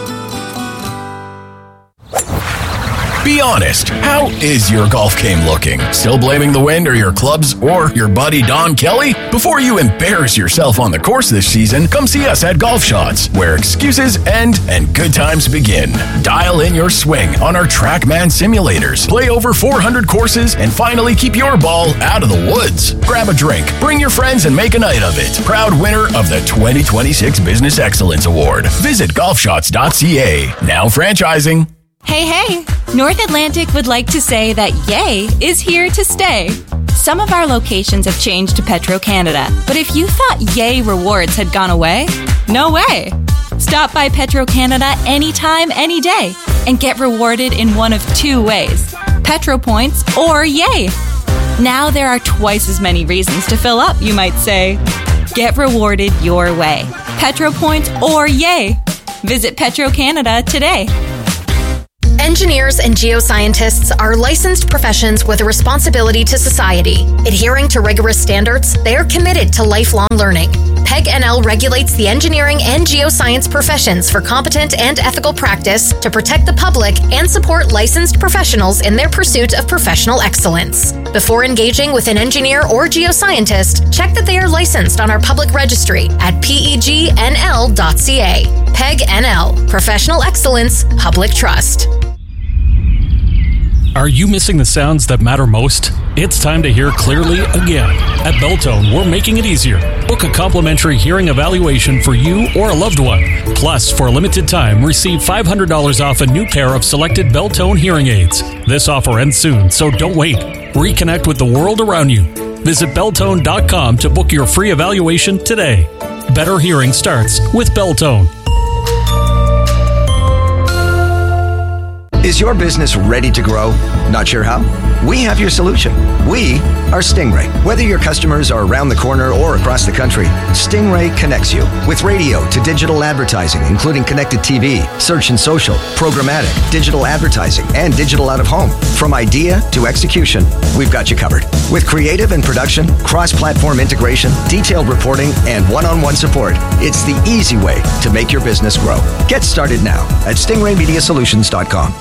Be honest, how is your golf game looking? Still blaming the wind or your clubs or your buddy Don Kelly? Before you embarrass yourself on the course this season, come see us at Golf Shots, where excuses end and good times begin. Dial in your swing on our TrackMan simulators, play over four hundred courses, and finally keep your ball out of the woods. Grab a drink, bring your friends, and make a night of it. Proud winner of the twenty twenty-six Business Excellence Award. Visit golf shots dot c a. Now franchising. Hey, hey! North Atlantic would like to say that Yay is here to stay. Some of our locations have changed to Petro-Canada, but if you thought Yay rewards had gone away, no way! Stop by Petro-Canada anytime, any day, and get rewarded in one of two ways, Petro Points or Yay. Now there are twice as many reasons to fill up, you might say. Get rewarded your way, Petro Points or Yay. Visit Petro-Canada today. Engineers and geoscientists are licensed professions with a responsibility to society. Adhering to rigorous standards, they are committed to lifelong learning. P E G N L regulates the engineering and geoscience professions for competent and ethical practice to protect the public and support licensed professionals in their pursuit of professional excellence. Before engaging with an engineer or geoscientist, check that they are licensed on our public registry at P E G N L dot C A. P E G N L, Professional Excellence, Public Trust. Are you missing the sounds that matter most? It's time to hear clearly again. At Beltone, we're making it easier. Book a complimentary hearing evaluation for you or a loved one. Plus, for a limited time, receive five hundred dollars off a new pair of selected Beltone hearing aids. This offer ends soon, so don't wait. Reconnect with the world around you. Visit Beltone dot com to book your free evaluation today. Better hearing starts with Beltone. Is your business ready to grow? Not sure how? We have your solution. We are Stingray. Whether your customers are around the corner or across the country, Stingray connects you with radio to digital advertising, including connected T V, search and social, programmatic, digital advertising, and digital out of home. From idea to execution, we've got you covered. With creative and production, cross-platform integration, detailed reporting, and one-on-one support, it's the easy way to make your business grow. Get started now at stingray media solutions dot com.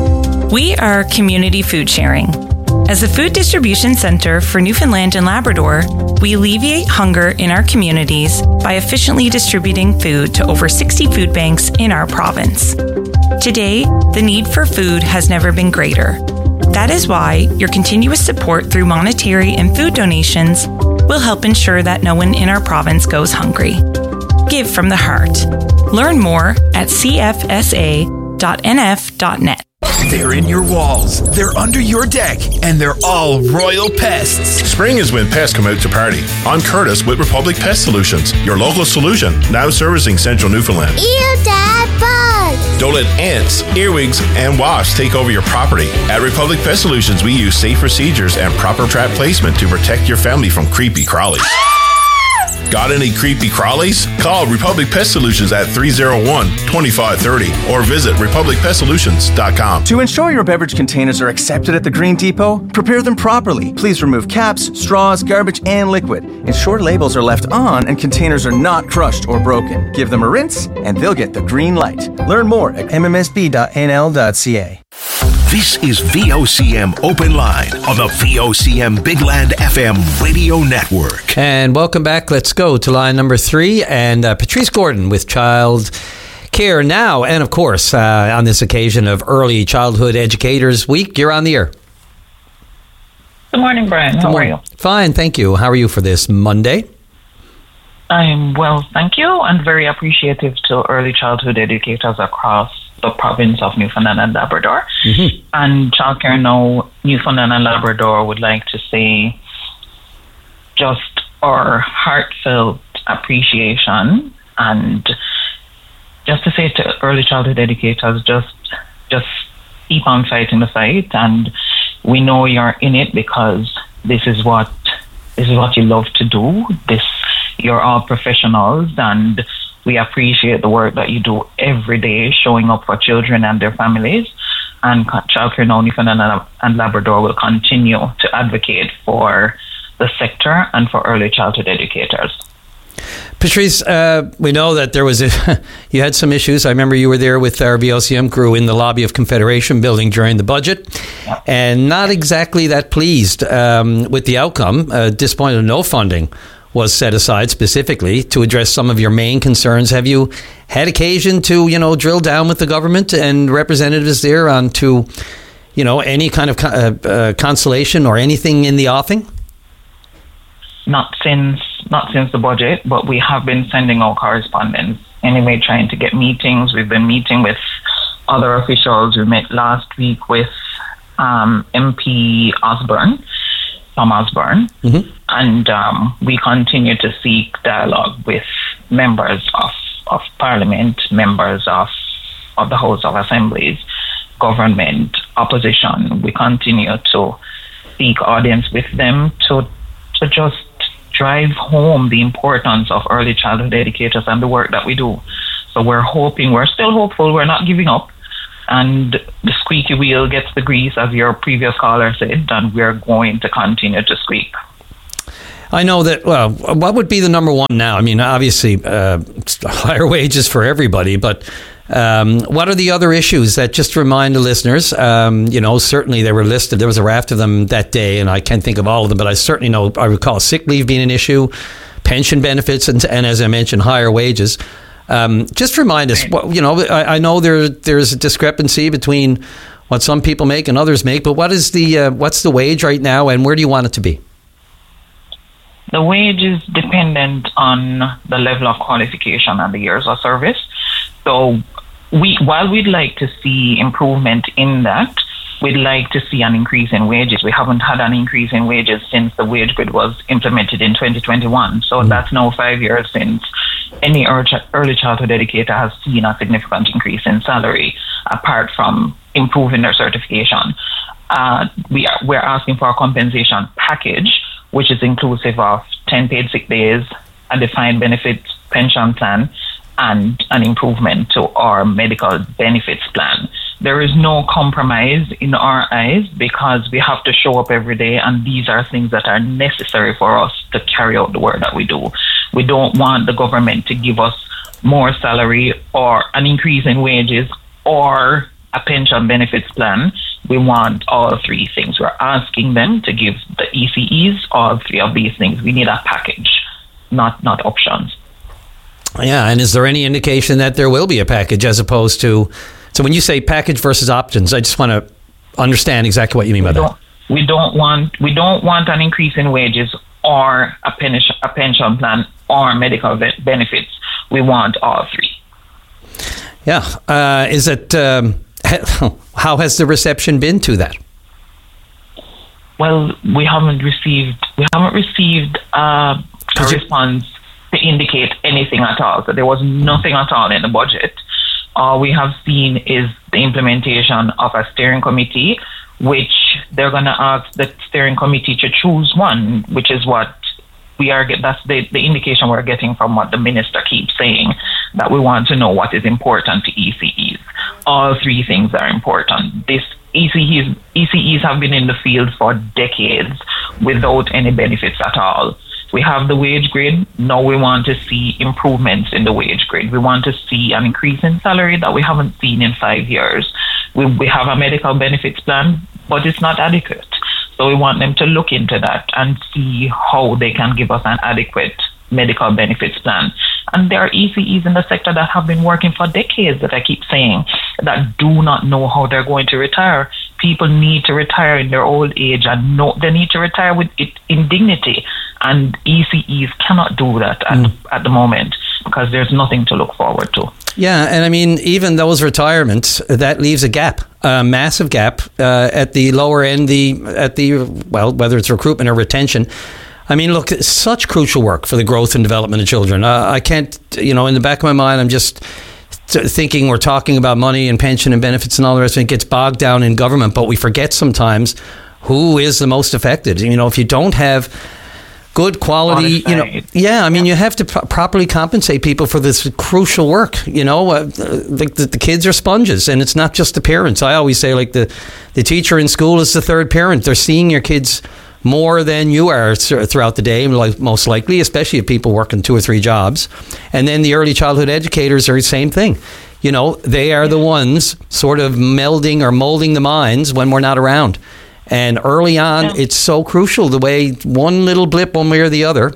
We are Community Food Sharing. As a food distribution center for Newfoundland and Labrador, we alleviate hunger in our communities by efficiently distributing food to over sixty food banks in our province. Today, the need for food has never been greater. That is why your continuous support through monetary and food donations will help ensure that no one in our province goes hungry. Give from the heart. Learn more at c f s a dot n f dot net. They're in your walls, they're under your deck, and they're all royal pests. Spring is when pests come out to party. I'm Curtis with Republic Pest Solutions, your local solution, now servicing central Newfoundland. Ew, Dad, bugs! Don't let ants, earwigs, and wasps take over your property. At Republic Pest Solutions, we use safe procedures and proper trap placement to protect your family from creepy crawlies. Got any creepy crawlies? Call Republic Pest Solutions at three oh one, two five three oh or visit republic pest solutions dot com. To ensure your beverage containers are accepted at the Green Depot, prepare them properly. Please remove caps, straws, garbage, and liquid. Ensure labels are left on and containers are not crushed or broken. Give them a rinse and they'll get the green light. Learn more at m m s b dot n l dot c a. This is V O C M Open Line on the V O C M Big Land F M radio network. And welcome back. Let's go to line number three. And uh, Patrice Gordon with Child Care Now. And of course, uh, on this occasion of Early Childhood Educators Week, you're on the air. Good morning, Brian. How are you? Fine, thank you. How are you for this Monday? I'm well, thank you, and very appreciative to early childhood educators across the province of Newfoundland and Labrador. Mm-hmm. And Child Care Now, Newfoundland and Labrador would like to say just our heartfelt appreciation, and just to say to early childhood educators, just just keep on fighting the fight, and we know you're in it because this is what this is what you love to do. This you're all professionals, and we appreciate the work that you do every day, showing up for children and their families. And Child Care Now, Newfoundland and Labrador will continue to advocate for the sector and for early childhood educators. Patrice, uh, we know that there was a, you had some issues. I remember you were there with our V O C M crew in the lobby of Confederation Building during the budget, yeah. and not exactly that pleased um, with the outcome. Uh, disappointed no funding was set aside specifically to address some of your main concerns. Have you had occasion to, you know, drill down with the government and representatives there on to, you know, any kind of co- uh, uh, consolation or anything in the offing? Not since not since the budget, but we have been sending out correspondence anyway, trying to get meetings. We've been meeting with other officials. We met last week with um, M P Osborne, Tom Osborne, mm-hmm. and um, we continue to seek dialogue with members of, of Parliament, members of, of the House of Assemblies, government, opposition. We continue to seek audience with them to to just drive home the importance of early childhood educators and the work that we do. So we're hoping, we're still hopeful, we're not giving up. and the squeaky wheel gets the grease, as your previous caller said, and we're going to continue to squeak. I know that, well, what would be the number one now? I mean, obviously, uh, higher wages for everybody, but um, what are the other issues that, just to remind the listeners, um, you know, certainly they were listed, there was a raft of them that day, and I can't think of all of them, but I certainly know, I recall sick leave being an issue, pension benefits, and, and as I mentioned, higher wages. Um, just remind us, what, you know, I, I know there there's a discrepancy between what some people make and others make, but what is the uh, what's the wage right now, and where do you want it to be? The wage is dependent on the level of qualification and the years of service. So we, while we'd like to see improvement in that, we'd like to see an increase in wages. We haven't had an increase in wages since the wage grid was implemented in twenty twenty-one. So mm-hmm. that's now five years since any early childhood educator has seen a significant increase in salary, apart from improving their certification. Uh, we are, we're asking for a compensation package, which is inclusive of ten paid sick days, a defined benefit pension plan, and an improvement to our medical benefits plan. There is no compromise in our eyes, because we have to show up every day, and these are things that are necessary for us to carry out the work that we do. We don't want the government to give us more salary or an increase in wages or a pension benefits plan. We want all three things. We're asking them to give the E C Es all three of these things. We need a package, not not options. Yeah, and is there any indication that there will be a package as opposed to... So when you say package versus options, I just want to understand exactly what you mean by we that. We don't want we don't want an increase in wages or a pension, a pension plan or medical benefits. We want all three. Yeah. Uh, is it... Um, how has the reception been to that? Well, we haven't received we haven't received uh, a response to indicate anything at all. So there was nothing at all in the budget. All we have seen is the implementation of a steering committee, which they're going to ask the steering committee to choose one, which is what we are get. That's the, the indication we're getting from what the minister keeps saying, that we want to know what is important to E C Es. All three things are important. This E C Es, E C Es have been in the field for decades without any benefits at all. We have the wage grid. Now we want to see improvements in the wage grid. We want to see an increase in salary that we haven't seen in five years. We, we have a medical benefits plan, but it's not adequate. So we want them to look into that and see how they can give us an adequate medical benefits plan. And there are E C Es in the sector that have been working for decades, that I keep saying, that do not know how they're going to retire. People need to retire in their old age, and know they need to retire with it in dignity. And E C Es cannot do that at, mm. at the moment, because there's nothing to look forward to. Yeah, and I mean, even those retirements, that leaves a gap, a massive gap uh, at the lower end, the at the, well, whether it's recruitment or retention. I mean, look, it's such crucial work for the growth and development of children. Uh, I can't, you know, in the back of my mind, I'm just thinking we're talking about money and pension and benefits and all the rest of it. It gets bogged down in government, but we forget sometimes who is the most affected. You know, if you don't have good quality, you know, yeah, I mean, you have to pro- properly compensate people for this crucial work. You know, uh, the, the, the kids are sponges, and it's not just the parents. I always say, like, the, the teacher in school is the third parent. They're seeing your kids more than you are throughout the day, most likely, especially if people work in two or three jobs. And then the early childhood educators are the same thing. You know, they are the ones sort of melding or molding the minds when we're not around. And early on, yeah. it's so crucial, the way one little blip one way or the other.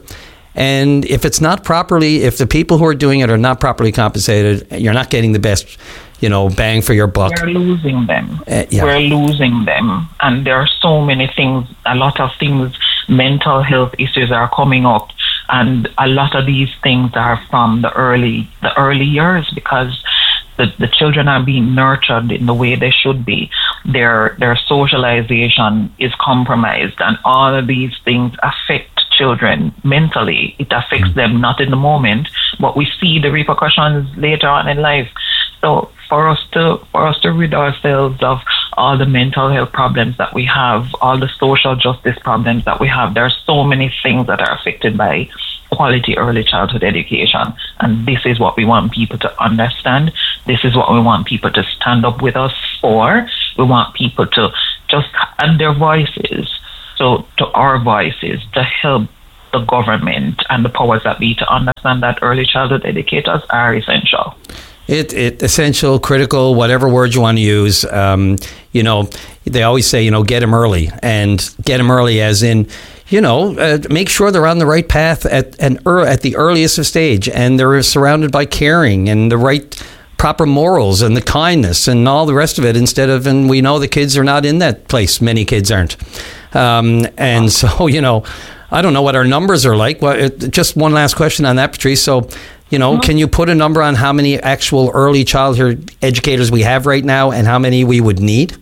And if it's not properly, if the people who are doing it are not properly compensated, you're not getting the best, you know, bang for your buck. We're losing them. Uh, yeah. We're losing them. And there are so many things, a lot of things, mental health issues are coming up. And a lot of these things are from the early the early years, because the, the children are being nurtured in the way they should be. Their their socialization is compromised, and all of these things affect children mentally. It affects mm. them not in the moment, but we see the repercussions later on in life. So for us to for us to rid ourselves of all the mental health problems that we have, all the social justice problems that we have, there are so many things that are affected by quality early childhood education. And this is what we want people to understand. This is what we want people to stand up with us for. We want people to just add their voices so to our voices to help the government and the powers that be to understand that early childhood educators are essential. It, it essential, critical, whatever word you want to use. Um, you know, they always say, you know, get them early, and get them early as in, you know, uh, make sure they're on the right path at an er, at the earliest of stage, and they're surrounded by caring and the right proper morals and the kindness and all the rest of it. Instead of, and we know the kids are not in that place. Many kids aren't, um, and so you know, I don't know what our numbers are like. Well, it, just one last question on that, Patrice. So, you know, can you put a number on how many actual early childhood educators we have right now and how many we would need?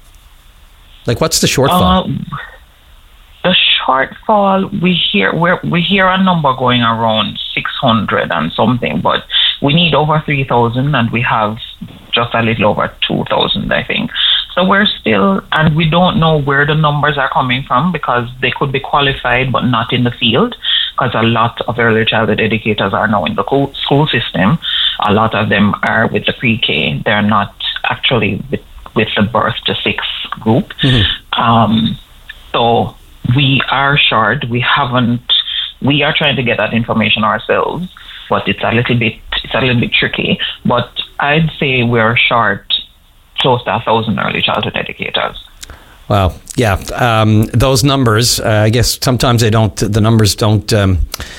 Like, what's the shortfall? Um, the shortfall, we hear we're, we hear a number going around six hundred and something, but we need over three thousand and we have just a little over two thousand, I think. So we're still, and we don't know where the numbers are coming from because they could be qualified but not in the field, because a lot of early childhood educators are now in the school system. A lot of them are with the pre-K. They're not actually with, with the birth to six group. Mm-hmm. Um, so we are short. We haven't, we are trying to get that information ourselves, but it's a little bit, it's a little bit tricky. But I'd say we're short close to a thousand early childhood educators. Wow. Yeah. Um, those numbers, uh, I guess sometimes they don't, the numbers don't, um,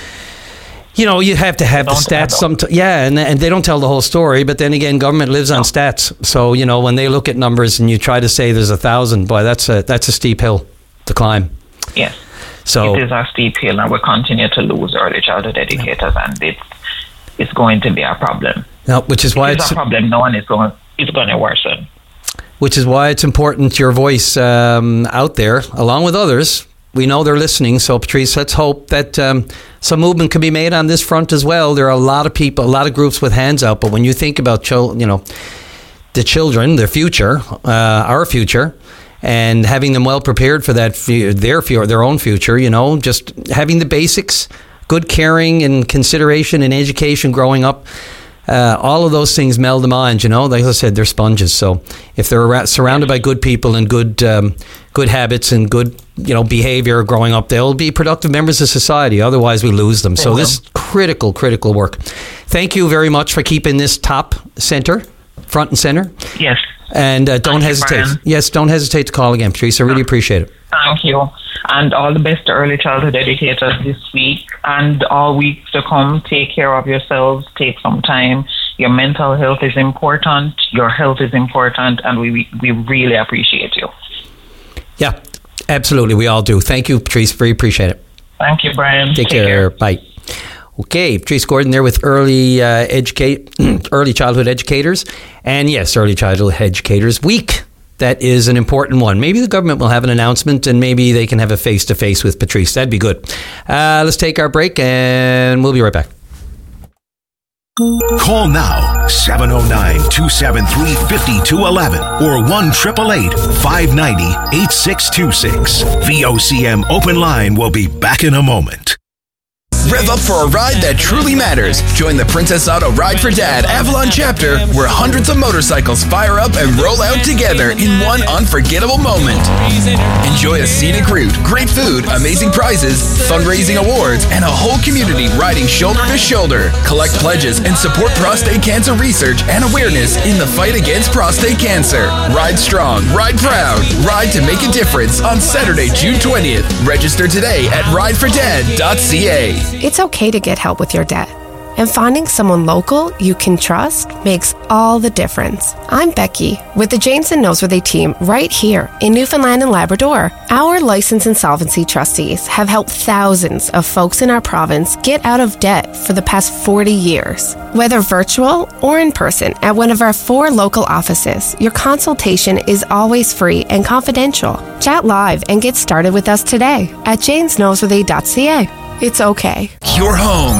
you know, you have to have the stats. Some, yeah. And, and they don't tell the whole story. But then again, government lives on stats. So, you know, when they look at numbers and you try to say there's a thousand, boy, that's a, that's a steep hill to climb. Yes. So it is a steep hill, and we continue to lose early childhood educators, yeah. and it's, it's going to be a problem. No, which is why it's, it's a problem. No one is going, it's going to worsen. Which is why it's important your voice um, out there, along with others. We know they're listening. So, Patrice, let's hope that um, some movement can be made on this front as well. There are a lot of people, a lot of groups with hands out. But when you think about, chil- you know, the children, their future, uh, our future, and having them well prepared for that, their their own future, you know, just having the basics, good caring and consideration and education growing up. Uh, all of those things meld the mind, you know. Like I said, they're sponges. So if they're around, surrounded by good people and good um, good habits and good, you know, behavior growing up, they'll be productive members of society. Otherwise, we lose them. So this is critical, critical work. Thank you very much for keeping this top center, front and center. Yes. And uh, don't Thank hesitate. You, yes, don't hesitate to call again, Patrice. I really appreciate it. Thank you. And all the best to early childhood educators this week and all weeks to come. Take care of yourselves. Take some time. Your mental health is important. Your health is important. And we we really appreciate you. Yeah, absolutely. We all do. Thank you, Patrice. Very appreciate it. Thank you, Brian. Take, Take care. care. Bye. Okay, Patrice Gordon there with early uh, educate, early childhood educators. And yes, Early Childhood Educators Week. That is an important one. Maybe the government will have an announcement and maybe they can have a face-to-face with Patrice. That'd be good. Uh, let's take our break and we'll be right back. Call now, seven oh nine, two seven three, five two one one or one eight eight eight, five nine zero, eight six two six. V O C M Open Line will be back in a moment. Rev up for a ride that truly matters. Join the Princess Auto Ride for Dad Avalon chapter, where hundreds of motorcycles fire up and roll out together in one unforgettable moment. Enjoy a scenic route, great food, amazing prizes, fundraising awards, and a whole community riding shoulder to shoulder. Collect pledges and support prostate cancer research and awareness in the fight against prostate cancer. Ride strong, ride proud, ride to make a difference on Saturday, June twentieth. Register today at ride for dad dot c a. It's okay to get help with your debt. And finding someone local you can trust makes all the difference. I'm Becky with the Janes and Noseworthy team right here in Newfoundland and Labrador. Our licensed insolvency trustees have helped thousands of folks in our province get out of debt for the past forty years. Whether virtual or in person at one of our four local offices, your consultation is always free and confidential. Chat live and get started with us today at janes noseworthy dot c a. It's okay. Your home, your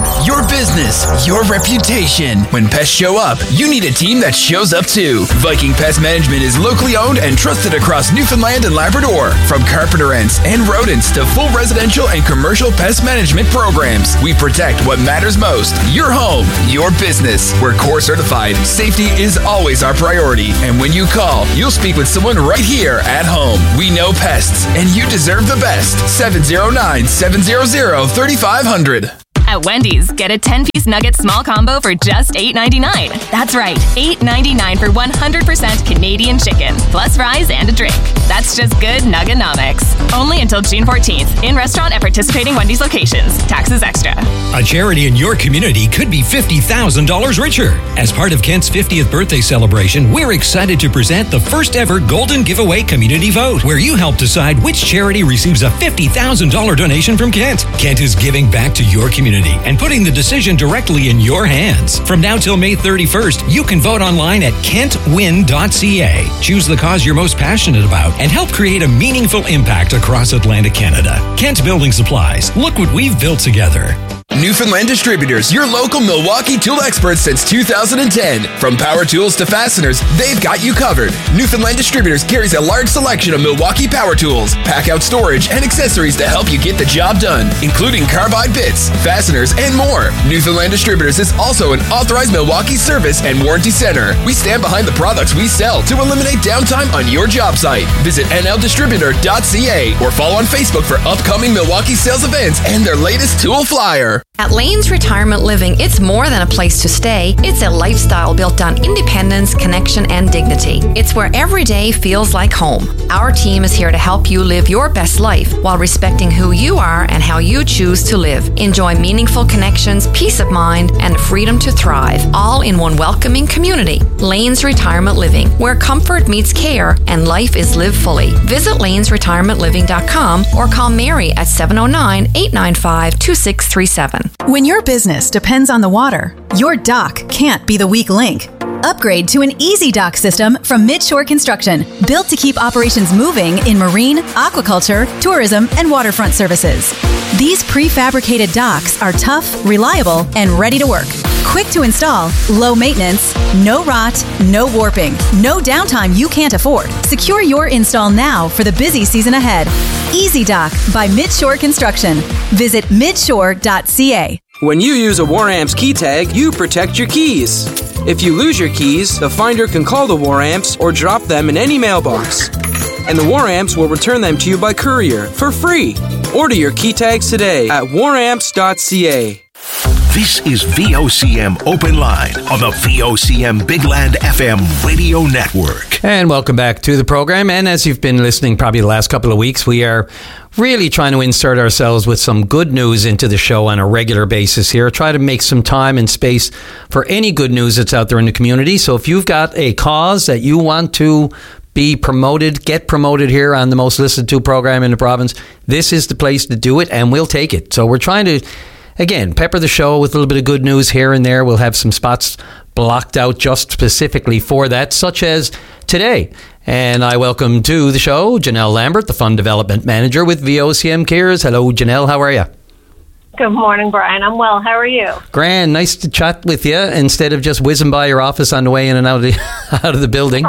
your business, your reputation. When pests show up, you need a team that shows up too. Viking Pest Management is locally owned and trusted across Newfoundland and Labrador. From carpenter ants and rodents to full residential and commercial pest management programs, we protect what matters most: your home, your business. We're core certified. Safety is always our priority. And when you call, you'll speak with someone right here at home. We know pests, and you deserve the best. seven oh nine, seven hundred, thirty-five hundred. At Wendy's, get a ten-piece nugget small combo for just eight ninety-nine. That's right, eight ninety-nine for one hundred percent Canadian chicken, plus fries and a drink. That's just good Nugganomics. Only until June fourteenth. In restaurant at participating Wendy's locations. Taxes extra. A charity in your community could be fifty thousand dollars richer. As part of Kent's fiftieth birthday celebration, we're excited to present the first ever Golden Giveaway Community Vote, where you help decide which charity receives a fifty thousand dollars donation from Kent. Kent is giving back to your community and putting the decision directly in your hands. From now till May thirty-first, you can vote online at kent win dot c a. Choose the cause you're most passionate about and help create a meaningful impact across Atlantic Canada. Kent Building Supplies. Look what we've built together. Newfoundland Distributors, your local Milwaukee tool experts since two thousand ten. From power tools to fasteners, they've got you covered. Newfoundland Distributors carries a large selection of Milwaukee power tools, pack-out storage, and accessories to help you get the job done, including carbide bits, fasteners, and more. Newfoundland Distributors is also an authorized Milwaukee service and warranty center. We stand behind the products we sell to eliminate downtime on your job site. Visit n l distributor dot c a or follow on Facebook for upcoming Milwaukee sales events and their latest tool flyer. At Lane's Retirement Living, it's more than a place to stay. It's a lifestyle built on independence, connection, and dignity. It's where every day feels like home. Our team is here to help you live your best life while respecting who you are and how you choose to live. Enjoy meaningful connections, peace of mind, and freedom to thrive, all in one welcoming community. Lane's Retirement Living, where comfort meets care and life is lived fully. Visit lanes retirement living dot com or call Mary at seven oh nine, eight nine five, two six three seven. When your business depends on the water, your dock can't be the weak link. Upgrade to an Easy Dock system from Midshore Construction, built to keep operations moving in marine, aquaculture, tourism, and waterfront services. These prefabricated docks are tough, reliable, and ready to work. Quick to install, low maintenance, no rot, no warping, no downtime you can't afford. Secure your install now for the busy season ahead. Easy Dock by Midshore Construction. Visit midshore dot c a. When you use a WarAmps key tag, you protect your keys. If you lose your keys, the finder can call the WarAmps or drop them in any mailbox. And the WarAmps will return them to you by courier for free. Order your key tags today at war amps dot c a. This is V O C M Open Line on the V O C M Big Land F M radio network. And welcome back to the program. And as you've been listening probably the last couple of weeks, we are really trying to insert ourselves with some good news into the show on a regular basis here. Try to make some time and space for any good news that's out there in the community. So if you've got a cause that you want to be promoted, get promoted here on the most listened to program in the province, this is the place to do it, and we'll take it. So we're trying to, again, pepper the show with a little bit of good news here and there. We'll have some spots blocked out just specifically for that, such as today. And I welcome to the show Janelle Lambert, the Fund Development Manager with V O C M Cares. Hello, Janelle. How are you? Good morning, Brian. I'm well. How are you? Grand. Nice to chat with you instead of just whizzing by your office on the way in and out of the, out of the building.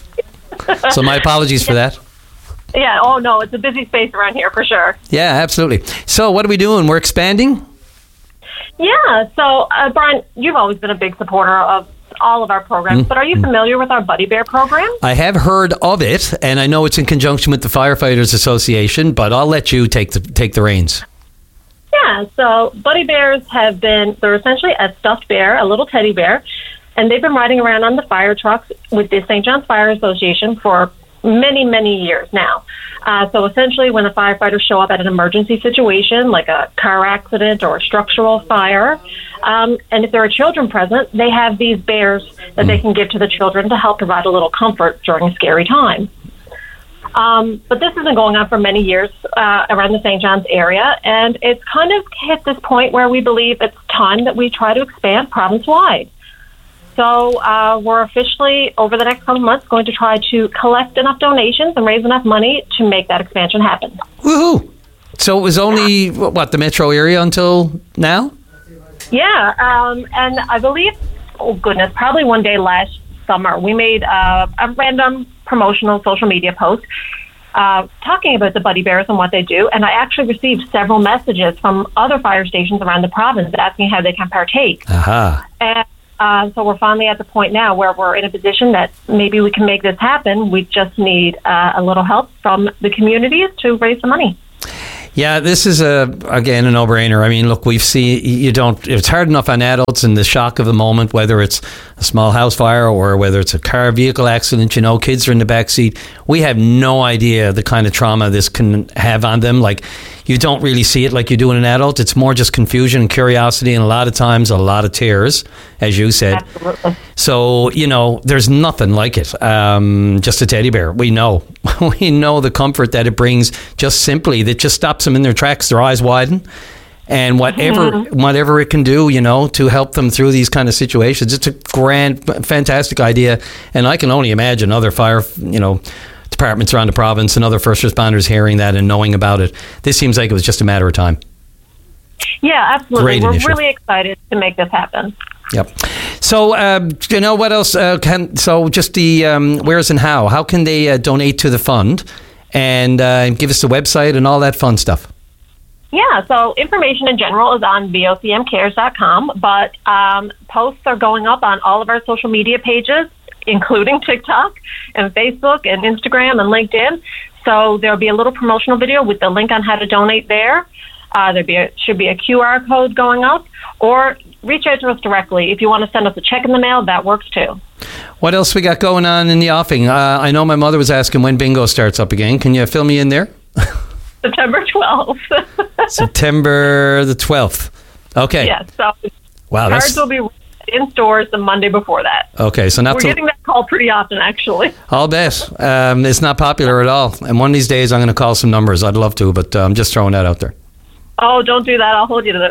So my apologies for that. Yeah. Oh, no. It's a busy space around here for sure. Yeah, absolutely. So what are we doing? We're expanding? Yeah. So, uh, Brian, you've always been a big supporter of all of our programs, mm-hmm. but are you familiar with our Buddy Bear program? I have heard of it, and I know it's in conjunction with the Firefighters Association, but I'll let you take the take the reins. Yeah. So Buddy Bears have been, they're essentially a stuffed bear, a little teddy bear, and they've been riding around on the fire trucks with the Saint John's Fire Association for many, many years now. Uh, so essentially when the firefighters show up at an emergency situation, like a car accident or a structural fire, um, and if there are children present, they have these bears that they can give to the children to help provide a little comfort during a scary time. Um, but this has been going on for many years uh, around the Saint John's area, and it's kind of hit this point where we believe it's time that we try to expand province-wide. So uh, we're officially, over the next couple of months, going to try to collect enough donations and raise enough money to make that expansion happen. Woohoo! So it was only, what, the metro area until now? Yeah, um, and I believe, oh goodness, probably one day last summer, we made uh, a random promotional social media post uh, talking about the Buddy Bears and what they do. And I actually received several messages from other fire stations around the province asking how they can partake. Aha. And uh, so we're finally at the point now where we're in a position that maybe we can make this happen. We just need uh, a little help from the communities to raise the money. Yeah, this is a again a no-brainer. I mean, look, we've seen you don't. It's hard enough on adults in the shock of the moment, whether it's a small house fire or whether it's a car vehicle accident. You know, kids are in the back seat. We have no idea the kind of trauma this can have on them. Like, you don't really see it like you do in an adult. It's more just confusion and curiosity, and a lot of times a lot of tears, as you said. Absolutely. So, you know, there's nothing like it. Um, just a teddy bear. We know. We know the comfort that it brings, just simply that just stops them in their tracks, their eyes widen. And whatever mm-hmm. whatever it can do, you know, to help them through these kind of situations. It's a grand, fantastic idea. And I can only imagine other fire, you know, departments around the province and other first responders hearing that and knowing about it. This seems like it was just a matter of time. Yeah, absolutely. Great We're initiative. really excited to make this happen. Yep. So, um, you know, what else uh, can, so just the um, where's and how, how can they uh, donate to the fund and uh, give us the website and all that fun stuff? Yeah, so information in general is on V O C M cares dot com, but um, posts are going up on all of our social media pages, including TikTok and Facebook and Instagram and LinkedIn. So there'll be a little promotional video with the link on how to donate there. Uh, there be a, should be a Q R code going up, or reach out to us directly. If you want to send us a check in the mail, that works too. What else we got going on in the offing? Uh, I know my mother was asking when bingo starts up again. Can you fill me in there? September twelfth. September the twelfth. Okay. Yes. So wow, cards that's... will be in stores the Monday before that. Okay, so not We're till... getting that call pretty often, actually. I'll bet. Um, it's not popular at all. And one of these days I'm going to call some numbers. I'd love to, but uh, I'm just throwing that out there. Oh, don't do that. I'll hold you to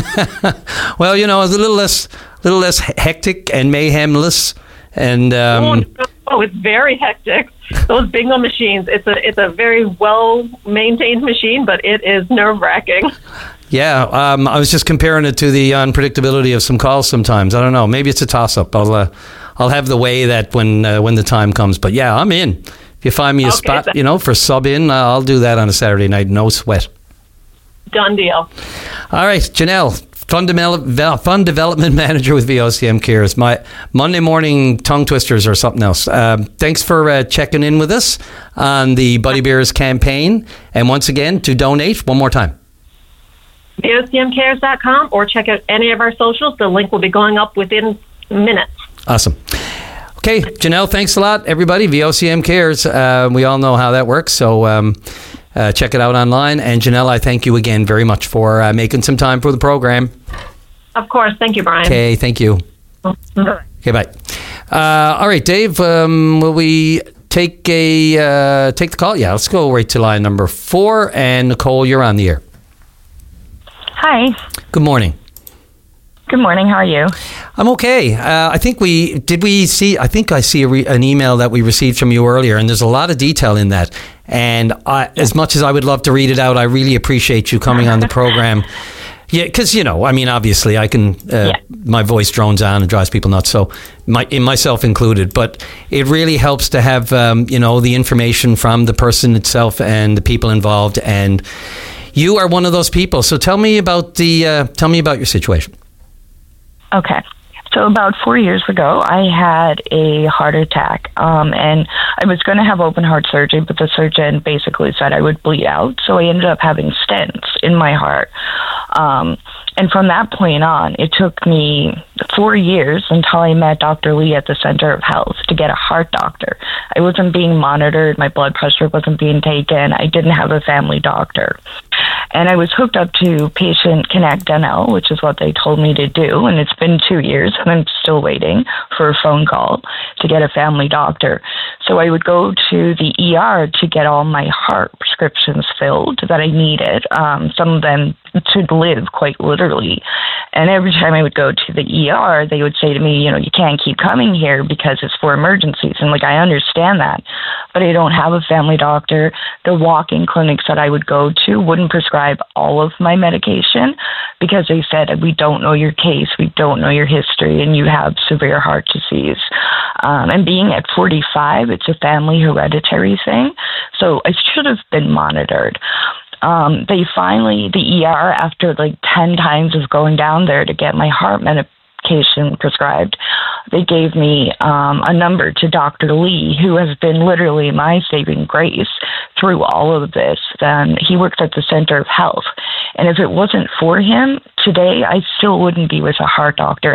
that. Well, you know, it's a little less, little less hectic and mayhemless. And um, oh, no. oh, it's very hectic. Those bingo machines. It's a it's a very well maintained machine, but it is nerve wracking. Yeah, um, I was just comparing it to the unpredictability of some calls. Sometimes I don't know. Maybe it's a toss up. I'll uh, I'll have the way that when uh, when the time comes. But yeah, I'm in. If you find me a okay, spot, then. you know, for sub in, I'll do that on a Saturday night. No sweat. Done deal. All right, Janelle, Fund, de- Fund Development Manager with V O C M Cares. My Monday morning tongue twisters or something else. Uh, thanks for uh, checking in with us on the Buddy Bears campaign. And once again, to donate, one more time. V O C M cares dot com or check out any of our socials. The link will be going up within minutes. Awesome. Okay, Janelle, thanks a lot, everybody. V O C M Cares. Uh, we all know how that works. So, um, Uh, check it out online. And Janelle, I thank you again very much for uh, making some time for the program. Of course. Thank you, Brian. Okay, thank you. Okay, bye. Uh, all right, Dave, um, will we take a uh, take the call? Yeah, let's go right to line number four. And Nicole, you're on the air. Hi. Good morning. Good morning. How are you? I'm okay. Uh, I think we did we see. I think I see a re, an email that we received from you earlier, and there's a lot of detail in that. And I, as much as I would love to read it out, I really appreciate you coming on the program. Yeah, because you know, I mean, obviously, I can. Uh, yeah. My voice drones on and drives people nuts. So, my, in myself included. But it really helps to have um, you know the information from the person itself and the people involved. And you are one of those people. So tell me about the. Uh, tell me about your situation. Okay. So about four years ago, I had a heart attack, um, and I was going to have open heart surgery, but the surgeon basically said I would bleed out. So I ended up having stents in my heart. Um, and from that point on, it took me four years until I met Doctor Lee at the Center of Health to get a heart doctor. I wasn't being monitored. My blood pressure wasn't being taken. I didn't have a family doctor. And I was hooked up to Patient Connect N L, which is what they told me to do. And it's been two years, and I'm still waiting for a phone call to get a family doctor. So I would go to the E R to get all my heart prescriptions filled that I needed, um, some of them to live quite literally. And every time I would go to the E E R, they would say to me, you know, you can't keep coming here because it's for emergencies. And like, I understand that, but I don't have a family doctor. The walk-in clinics that I would go to wouldn't prescribe all of my medication because they said, we don't know your case, we don't know your history, and you have severe heart disease. Um, and being at forty-five, it's a family hereditary thing. So I should have been monitored. Um, they finally, the E R, after like ten times of going down there to get my heart medication prescribed, they gave me um, a number to Doctor Lee, who has been literally my saving grace through all of this. And he works at the Center of Health. And if it wasn't for him, today I still wouldn't be with a heart doctor.